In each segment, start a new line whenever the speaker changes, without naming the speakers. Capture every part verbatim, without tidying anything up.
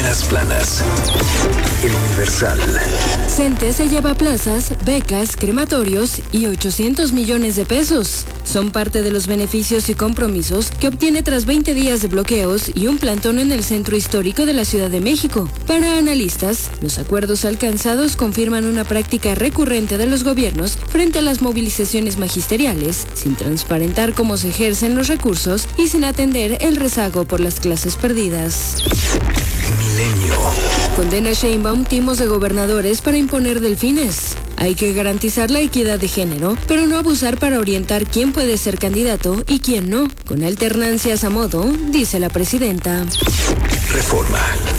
Primeras planas. El Universal.
CENTE se lleva plazas, becas, crematorios y ochocientos millones de pesos. Son parte de los beneficios y compromisos que obtiene tras veinte días de bloqueos y un plantón en el centro histórico de la Ciudad de México. Para analistas, los acuerdos alcanzados confirman una práctica recurrente de los gobiernos frente a las movilizaciones magisteriales, sin transparentar cómo se ejercen los recursos y sin atender el rezago por las clases perdidas.
Milenio.
Condena Sheinbaum timos de gobernadores para imponer delfines. Hay que garantizar la equidad de género, pero no abusar para orientar quién puede ser candidato y quién no, con alternancias a modo, dice la presidenta.
Reforma.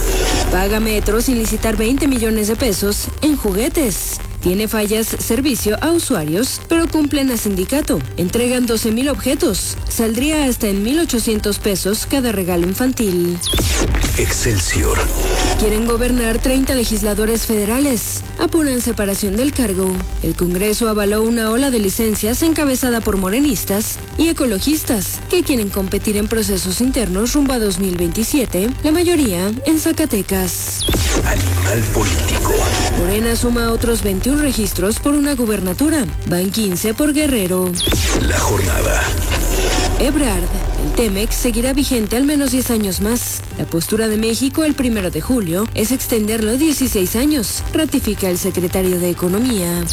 Paga Metro sin licitar veinte millones de pesos en juguetes. Tiene fallas servicio a usuarios, pero cumplen a sindicato. Entregan doce mil objetos. Saldría hasta en mil ochocientos pesos cada regalo infantil.
Excelsior.
Quieren gobernar treinta legisladores federales. Apuran separación del cargo. El Congreso avaló una ola de licencias encabezada por morenistas y ecologistas que quieren competir en procesos internos rumbo a dos mil veintisiete, la mayoría en Zacatecas.
Animal político.
Morena suma otros veintiún registros por una gubernatura. Van quince por Guerrero.
La jornada.
Ebrard. El Temex seguirá vigente al menos diez años más. La postura de México el primero de julio es extenderlo dieciséis años, ratifica el secretario de Economía.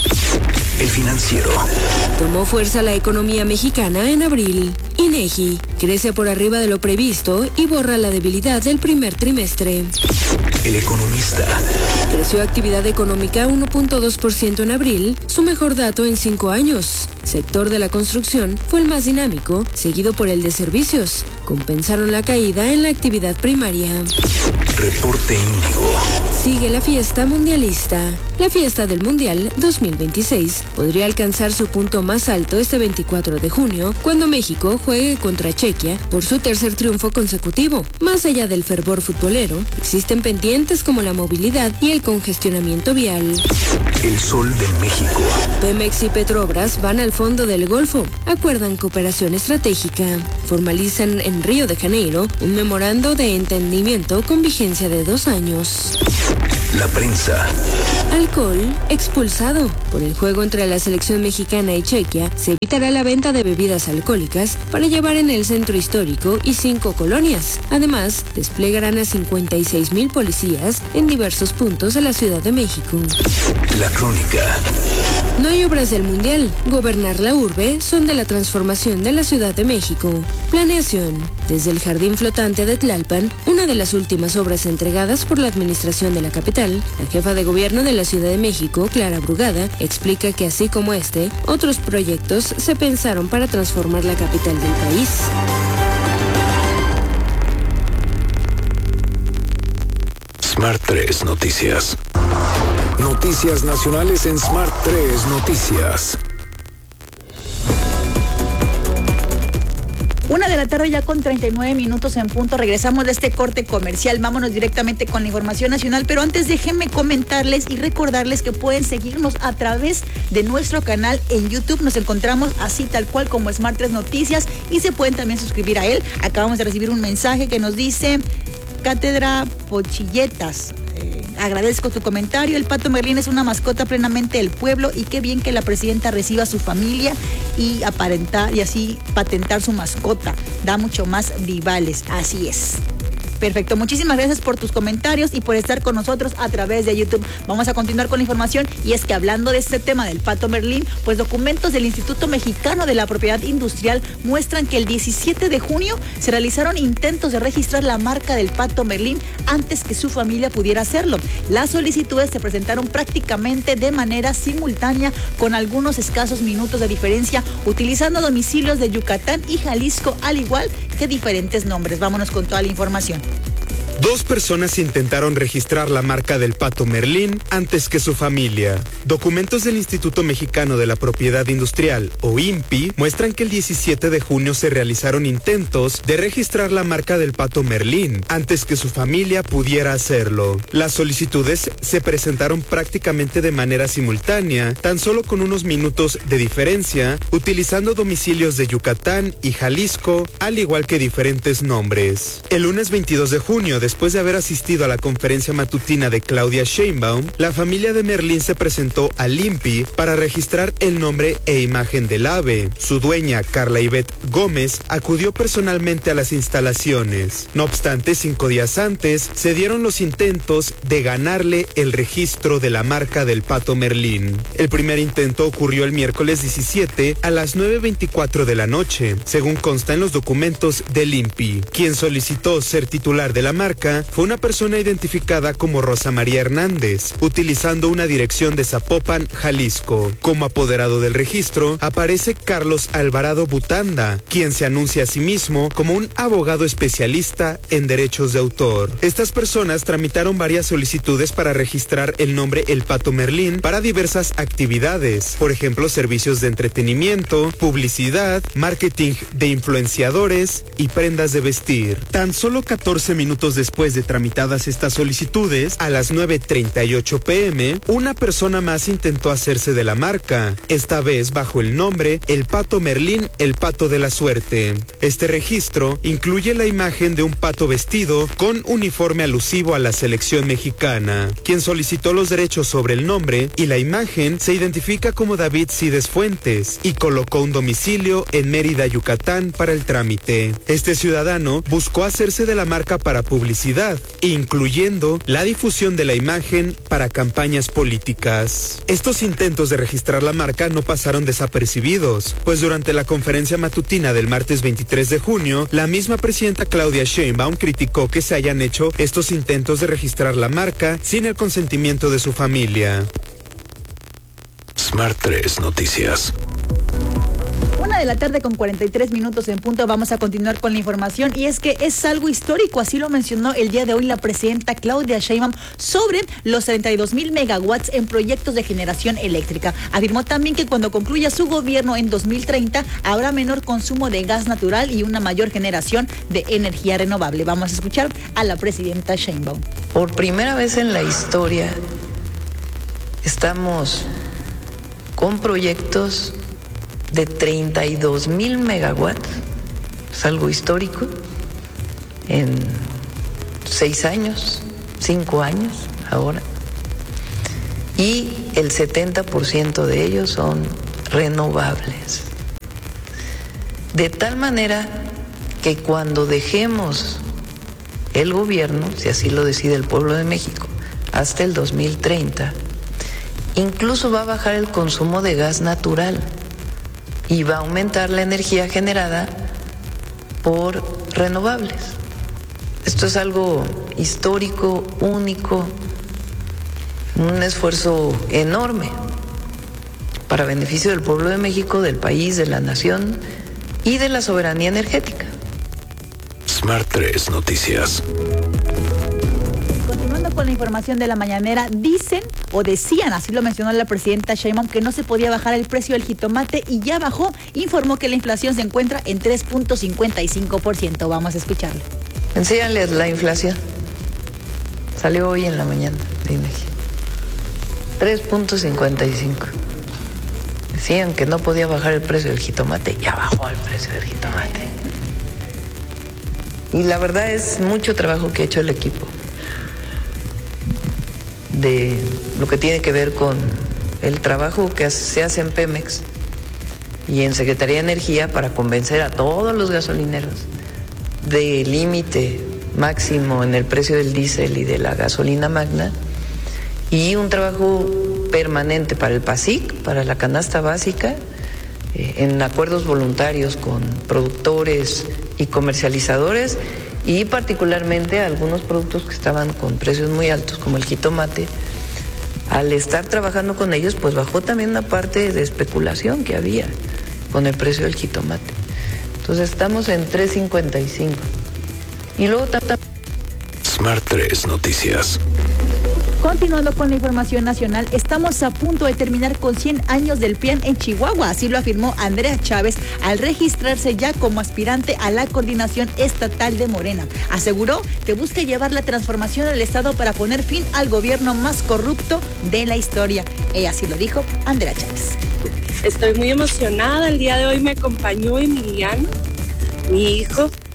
El Financiero.
Tomó fuerza la economía mexicana en abril. INEGI crece por arriba de lo previsto y borra la debilidad del primer trimestre.
El Economista.
Creció actividad económica uno punto dos por ciento en abril, su mejor dato en cinco años. Sector de la construcción fue el más dinámico, seguido por el de servicios. Compensaron la caída en la actividad primaria.
Reporte Índigo.
Sigue la fiesta mundialista. La fiesta del Mundial dos mil veintiséis podría alcanzar su punto más alto este veinticuatro de junio, cuando México juegue contra Chequia por su tercer triunfo consecutivo. Más allá del fervor futbolero, existen pendientes como la movilidad y el congestionamiento vial.
El Sol de México.
Pemex y Petrobras van al fondo del Golfo. Acuerdan cooperación estratégica. Formalizan en Río de Janeiro un memorando de entendimiento con vigencia de dos años.
La prensa.
Alcohol expulsado. Por el juego entre la selección mexicana y Chequia, se evitará la venta de bebidas alcohólicas para llevar en el centro histórico y cinco colonias. Además, desplegarán a cincuenta y seis mil policías en diversos puntos de la Ciudad de México.
La Crónica.
No hay obras del Mundial. Gobernar la urbe son de la transformación de la Ciudad de México. Planeación. Desde el Jardín Flotante de Tlalpan, una de las últimas obras entregadas por la administración de la capital, la jefa de gobierno de la Ciudad de México, Clara Brugada, explica que así como este, otros proyectos se pensaron para transformar la capital del país.
Smart tres Noticias. Noticias nacionales en Smart tres Noticias.
Una de la tarde ya con treinta y nueve minutos en punto. Regresamos de este corte comercial. Vámonos directamente con la información nacional. Pero antes déjenme comentarles y recordarles que pueden seguirnos a través de nuestro canal en YouTube. Nos encontramos así tal cual como Smart tres Noticias y se pueden también suscribir a él. Acabamos de recibir un mensaje que nos dice: Cátedra Pochilletas. Eh, agradezco tu comentario. El Pato Merlín es una mascota plenamente del pueblo y qué bien que la presidenta reciba a su familia y aparentar y así patentar su mascota. Da mucho más vivales. Así es. Perfecto, muchísimas gracias por tus comentarios y por estar con nosotros a través de YouTube. Vamos a continuar con la información y es que hablando de este tema del Pato Merlín, pues documentos del Instituto Mexicano de la Propiedad Industrial muestran que el diecisiete de junio se realizaron intentos de registrar la marca del Pato Merlín antes que su familia pudiera hacerlo. Las solicitudes se presentaron prácticamente de manera simultánea con algunos escasos minutos de diferencia, utilizando domicilios de Yucatán y Jalisco, al igual que diferentes nombres. Vámonos con toda la información.
Dos personas intentaron registrar la marca del Pato Merlín antes que su familia. Documentos del Instituto Mexicano de la Propiedad Industrial, o I N P I, muestran que el diecisiete de junio se realizaron intentos de registrar la marca del Pato Merlín antes que su familia pudiera hacerlo. Las solicitudes se presentaron prácticamente de manera simultánea, tan solo con unos minutos de diferencia, utilizando domicilios de Yucatán y Jalisco, al igual que diferentes nombres. El lunes veintidós de junio, después de haber asistido a la conferencia matutina de Claudia Sheinbaum, la familia de Merlín se presentó al I N P I para registrar el nombre e imagen del ave. Su dueña, Carla Ivette Gómez, acudió personalmente a las instalaciones. No obstante, cinco días antes, se dieron los intentos de ganarle el registro de la marca del Pato Merlín. El primer intento ocurrió el miércoles diecisiete a las nueve veinticuatro de la noche, según consta en los documentos del I N P I. Quien solicitó ser titular de la marca fue una persona identificada como Rosa María Hernández, utilizando una dirección de Zapopan, Jalisco. Como apoderado del registro aparece Carlos Alvarado Butanda, quien se anuncia a sí mismo como un abogado especialista en derechos de autor. Estas personas tramitaron varias solicitudes para registrar el nombre El Pato Merlín para diversas actividades, por ejemplo, servicios de entretenimiento, publicidad, marketing de influenciadores y prendas de vestir. Tan solo catorce minutos después de tramitadas estas solicitudes, a las nueve treinta y ocho pm, una persona más intentó hacerse de la marca, esta vez bajo el nombre El Pato Merlín, El Pato de la Suerte. Este registro incluye la imagen de un pato vestido con uniforme alusivo a la selección mexicana. Quien solicitó los derechos sobre el nombre y la imagen se identifica como David Cides Fuentes y colocó un domicilio en Mérida, Yucatán, para el trámite. Este ciudadano buscó hacerse de la marca para publicidad, incluyendo la difusión de la imagen para campañas políticas. Estos intentos de registrar la marca no pasaron desapercibidos, pues durante la conferencia matutina del martes veintitrés de junio, la misma presidenta Claudia Sheinbaum criticó que se hayan hecho estos intentos de registrar la marca sin el consentimiento de su familia.
Smart tres Noticias.
Una de la tarde con cuarenta y tres minutos en punto. Vamos a continuar con la información y es que es algo histórico, así lo mencionó el día de hoy la presidenta Claudia Sheinbaum sobre los treinta y dos mil megawatts en proyectos de generación eléctrica. Afirmó también que cuando concluya su gobierno en dos mil treinta habrá menor consumo de gas natural y una mayor generación de energía renovable. Vamos a escuchar a la presidenta Sheinbaum.
Por primera vez en la historia estamos con proyectos de treinta y dos mil megawatts, es algo histórico, en seis años, cinco años ahora, y el setenta por ciento de ellos son renovables. De tal manera que cuando dejemos el gobierno, si así lo decide el pueblo de México, hasta el dos mil treinta, incluso va a bajar el consumo de gas natural y va a aumentar la energía generada por renovables. Esto es algo histórico, único, un esfuerzo enorme para beneficio del pueblo de México, del país, de la nación y de la soberanía energética.
Smart tres Noticias.
Continuando con la información de la mañanera, dicen o decían, así lo mencionó la presidenta Sheinbaum, que no se podía bajar el precio del jitomate y ya bajó. Informó que la inflación se encuentra en tres punto cincuenta y cinco por ciento. Vamos a escucharlo.
Enséñales la inflación. Salió hoy en la mañana de INEGI. tres punto cincuenta y cinco. Decían que no podía bajar el precio del jitomate, ya bajó el precio del jitomate. Y la verdad es mucho trabajo que ha hecho el equipo de lo que tiene que ver con el trabajo que se hace en Pemex y en Secretaría de Energía para convencer a todos los gasolineros del límite máximo en el precio del diésel y de la gasolina magna, y un trabajo permanente para el PASIC, para la canasta básica, eh, en acuerdos voluntarios con productores y comercializadores, y particularmente algunos productos que estaban con precios muy altos, como el jitomate. Al estar trabajando con ellos, pues bajó también una parte de especulación que había con el precio del jitomate. Entonces estamos en tres cincuenta y cinco. Y luego también...
Smart tres Noticias.
Continuando con la información nacional, estamos a punto de terminar con cien años del P R I A N en Chihuahua, así lo afirmó Andrea Chávez al registrarse ya como aspirante a la coordinación estatal de Morena. Aseguró que busca llevar la transformación del Estado para poner fin al gobierno más corrupto de la historia. Ella así lo dijo, Andrea Chávez.
Estoy muy emocionada, el día de hoy me acompañó Emiliano, mi hijo,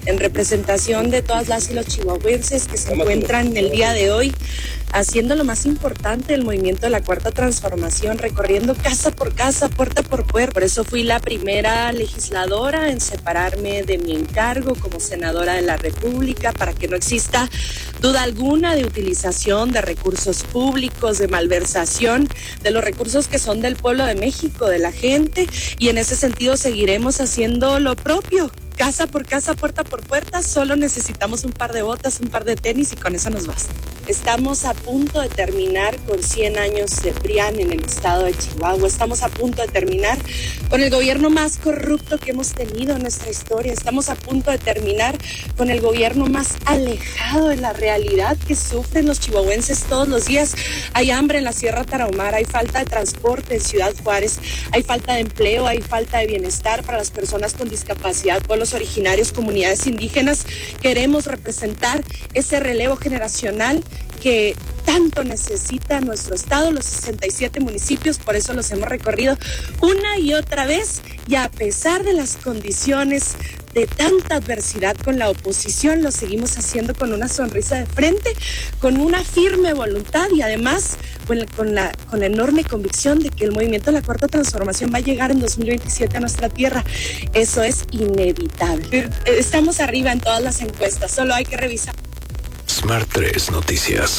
en representación de todas las y los chihuahuenses que se encuentran el día de hoy haciendo lo más importante del movimiento de la Cuarta Transformación, recorriendo casa por casa, puerta por puerta. Por eso fui la primera legisladora en separarme de mi encargo como senadora de la República, para que no exista duda alguna de utilización de recursos públicos, de malversación de los recursos que son del pueblo de México, de la gente, y en ese sentido seguiremos haciendo lo propio. Casa por casa, puerta por puerta, solo necesitamos un par de botas, un par de tenis y con eso nos basta. Estamos a punto de terminar con cien años de P R I A N en el estado de Chihuahua. Estamos a punto de terminar con el gobierno más corrupto que hemos tenido en nuestra historia. Estamos a punto de terminar con el gobierno más alejado de la realidad que sufren los chihuahuenses todos los días. Hay hambre en la Sierra Tarahumara, hay falta de transporte en Ciudad Juárez, hay falta de empleo, hay falta de bienestar para las personas con discapacidad, pueblos originarios, comunidades indígenas. Queremos representar ese relevo generacional que tanto necesita nuestro estado, los sesenta y siete municipios, por eso los hemos recorrido una y otra vez, y a pesar de las condiciones de tanta adversidad con la oposición, lo seguimos haciendo con una sonrisa de frente, con una firme voluntad y además con la, con la, con la enorme convicción de que el movimiento de la Cuarta Transformación va a llegar en dos mil veintisiete a nuestra tierra. Eso es inevitable. Estamos arriba en todas las encuestas, solo hay que revisar.
Smart tres Noticias.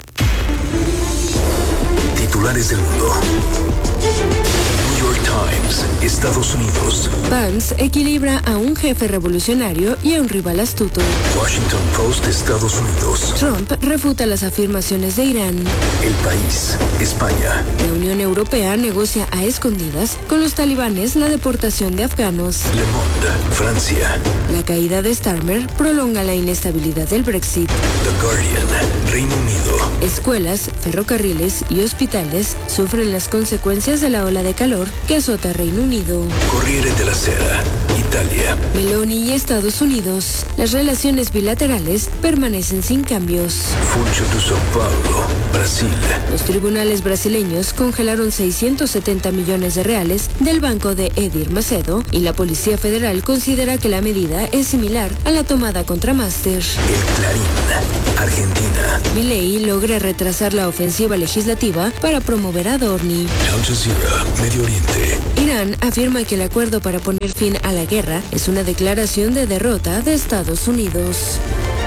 Titulares del mundo. New York Times, Estados Unidos.
Vance equilibra a un jefe revolucionario y a un rival astuto.
Washington Post, Estados Unidos.
Trump refuta las afirmaciones de Irán.
El País, España.
La Unión Europea negocia a escondidas con los talibanes la deportación de afganos.
Le Monde, Francia.
La caída de Starmer prolonga la inestabilidad del Brexit.
The Guardian, Reino Unido.
Escuelas, ferrocarriles y hospitales sufren las consecuencias de la ola de calor que azota Reino Unido.
Corriere della Sera, Italia.
Meloni y Estados Unidos. Las relaciones bilaterales permanecen sin cambios.
Funcho de São Paulo, Brasil.
Los tribunales brasileños congelaron seiscientos setenta millones de reales del banco de Edir Macedo y la Policía Federal considera que la medida es similar a la tomada contra Master.
El Clarín, Argentina.
Milei logra retrasar la ofensiva legislativa para promover a Dorni.
Al Jazeera, Medio Oriente.
Irán afirma que el acuerdo para poner fin a la guerra es una declaración de derrota de Estados Unidos.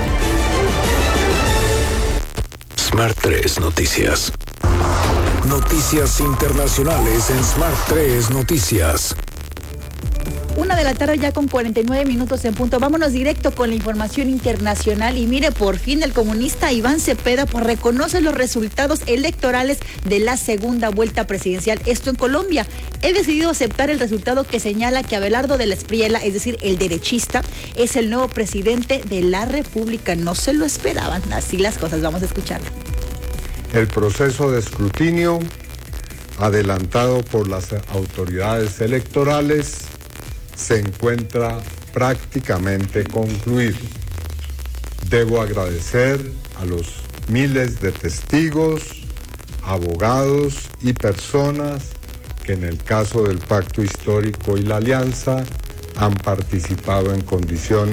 Smart tres Noticias. Noticias internacionales en Smart tres Noticias.
Una de la tarde ya con cuarenta y nueve minutos en punto. Vámonos directo con la información internacional y mire, por fin el comunista Iván Cepeda pues reconoce los resultados electorales de la segunda vuelta presidencial, esto en Colombia. He decidido aceptar el resultado que señala que Abelardo de la Espriella, es decir, el derechista, es el nuevo presidente de la República. No se lo esperaban, así las cosas, vamos a escucharlo.
El proceso de escrutinio adelantado por las autoridades electorales se encuentra prácticamente concluido. Debo agradecer a los miles de testigos, abogados y personas que en el caso del Pacto Histórico y la Alianza han participado en condición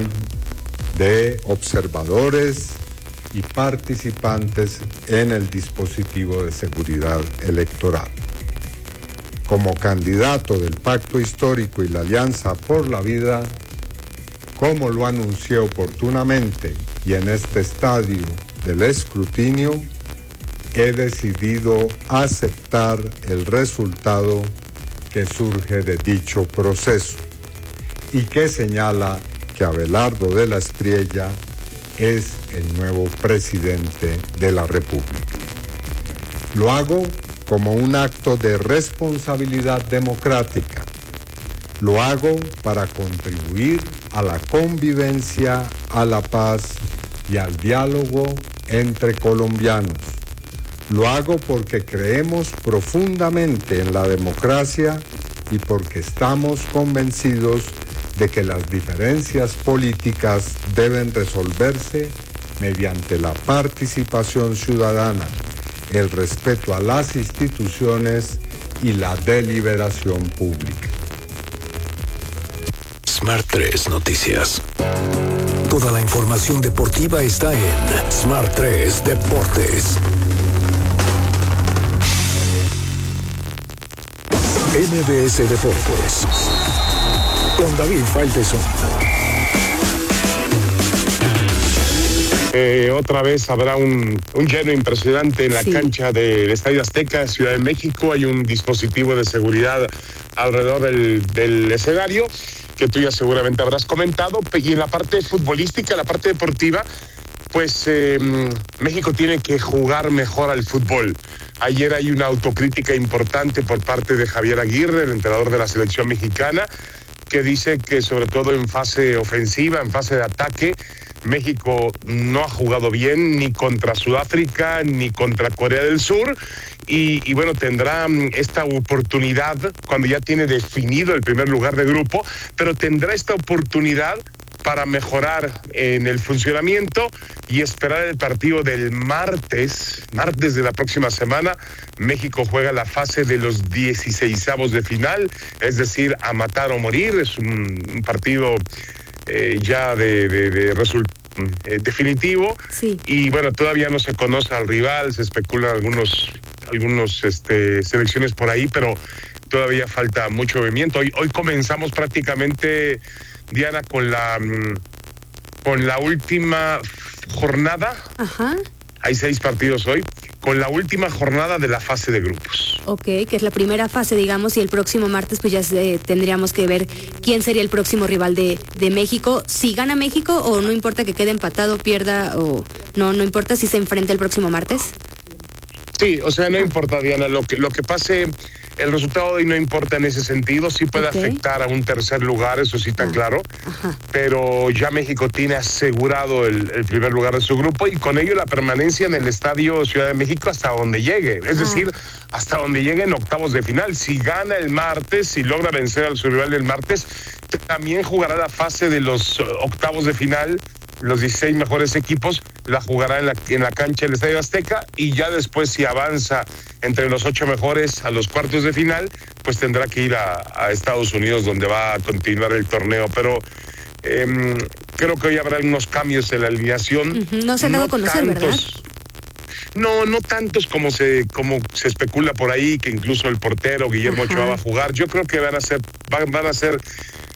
de observadores y participantes en el dispositivo de seguridad electoral. Como candidato del Pacto Histórico y la Alianza por la Vida, como lo anuncié oportunamente y en este estadio del escrutinio, he decidido aceptar el resultado que surge de dicho proceso y que señala que Abelardo de la Espriella es el nuevo presidente de la República. Lo hago como un acto de responsabilidad democrática. Lo hago para contribuir a la convivencia, a la paz y al diálogo entre colombianos. Lo hago porque creemos profundamente en la democracia y porque estamos convencidos de que las diferencias políticas deben resolverse mediante la participación ciudadana, el respeto a las instituciones y la deliberación pública.
Smart tres Noticias. Toda la información deportiva está en Smart tres Deportes. M B S Deportes con David Faitelson.
Eh, otra vez habrá un, un lleno impresionante en la sí. cancha del Estadio Azteca, Ciudad de México. Hay un dispositivo de seguridad alrededor del, del escenario que tú ya seguramente habrás comentado. Y en la parte futbolística, la parte deportiva, pues eh, México tiene que jugar mejor al fútbol. Ayer hay una autocrítica importante por parte de Javier Aguirre, el entrenador de la selección mexicana, que dice que sobre todo en fase ofensiva, en fase de ataque, México no ha jugado bien ni contra Sudáfrica ni contra Corea del Sur y, y bueno, tendrá esta oportunidad cuando ya tiene definido el primer lugar de grupo, pero tendrá esta oportunidad para mejorar en el funcionamiento y esperar el partido del martes, martes de la próxima semana. México juega la fase de los dieciseisavos de final, es decir, a matar o morir. Es un, un partido eh, ya de, de, de resultado eh, definitivo. Sí. Y bueno, todavía no se conoce al rival, se especulan algunos, algunos este, selecciones por ahí, pero todavía falta mucho movimiento. Hoy, hoy comenzamos prácticamente, Diana, con la con la última jornada. Ajá. Hay seis partidos hoy, con la última jornada de la fase de grupos.
Ok, que es la primera fase, digamos, y el próximo martes pues ya se, tendríamos que ver quién sería el próximo rival de, de México. Si gana México, o no importa que quede empatado, pierda, o no, no importa si se enfrenta el próximo martes.
Sí, o sea, no importa, Diana, lo que, lo que pase. El resultado de hoy no importa en ese sentido, sí puede okay. afectar a un tercer lugar, eso sí está ah, claro, ajá. pero ya México tiene asegurado el, el primer lugar de su grupo y con ello la permanencia en el Estadio Ciudad de México hasta donde llegue, es ah. decir, hasta donde llegue en octavos de final. Si gana el martes, si logra vencer al su rival del martes, también jugará la fase de los octavos de final. Los dieciséis mejores equipos la jugará en la, en la cancha del Estadio Azteca y ya después, si avanza entre los ocho mejores a los cuartos de final, pues tendrá que ir a, a Estados Unidos, donde va a continuar el torneo. Pero eh, creo que hoy habrá unos cambios en la alineación.
Uh-huh. No se ha dado a conocer, tantos, ¿verdad?
No, no tantos como se como se especula por ahí, que incluso el portero Guillermo Ochoa va a jugar. Yo creo que van a ser van, van a ser